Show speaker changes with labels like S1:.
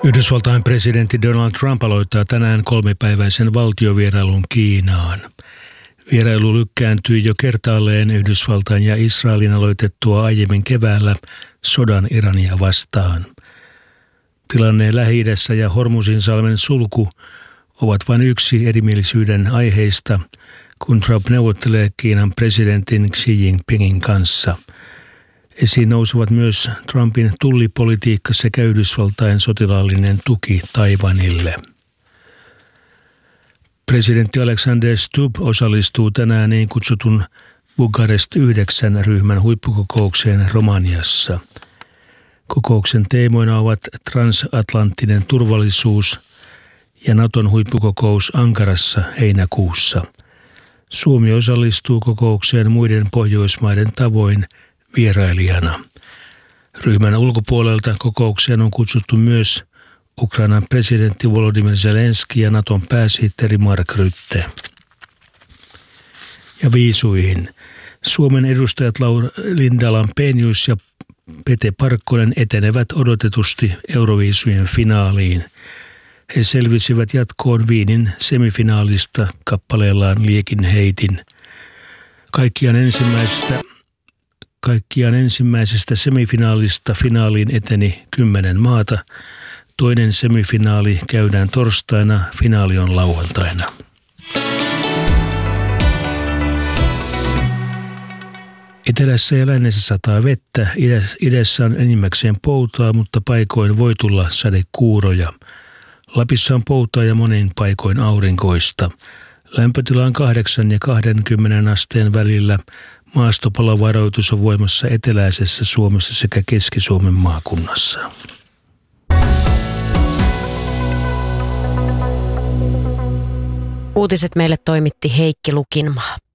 S1: Yhdysvaltain presidentti Donald Trump aloittaa tänään 3-päiväisen valtiovierailun Kiinaan. Vierailu lykkääntyi jo kertaalleen Yhdysvaltain ja Israelin aloitettua aiemmin keväällä sodan Irania vastaan. Tilanne Lähi-idässä ja Hormuzinsalmen sulku ovat vain yksi erimielisyyden aiheista, kun Trump neuvottelee Kiinan presidentin Xi Jinpingin kanssa. Esiin nousevat myös Trumpin tullipolitiikka sekä Yhdysvaltain sotilaallinen tuki Taiwanille. Presidentti Alexander Stubb osallistuu tänään niin kutsutun Bukarest 9 ryhmän huippukokoukseen Romaniassa. Kokouksen teemoina ovat transatlanttinen turvallisuus ja Naton huippukokous Ankarassa heinäkuussa. Suomi osallistuu kokoukseen muiden Pohjoismaiden tavoin vierailijana. Ryhmän ulkopuolelta kokoukseen on kutsuttu myös Ukrainan presidentti Volodymyr Zelenskyi ja Naton pääsihteeri Mark Rutte. Ja viisuihin. Suomen edustajat Linda Lampenius ja Pete Parkkonen etenevät odotetusti Euroviisujen finaaliin. He selvisivät jatkoon Wienin semifinaalista kappaleellaan Liekin heitin. Kaikkiaan ensimmäisestä semifinaalista finaaliin eteni 10 maata. Toinen semifinaali käydään torstaina, finaali on lauantaina. Etelässä ja lännessä sataa vettä, idässä on enimmäkseen poutaa, mutta paikoin voi tulla sadekuuroja. Lapissa on poutaa ja monin paikoin aurinkoista. Lämpötila on 8 ja 20 asteen välillä. Maastopalovaroitus on voimassa eteläisessä Suomessa sekä Keski-Suomen maakunnassa.
S2: Uutiset meille toimitti Heikki Lukinmaa.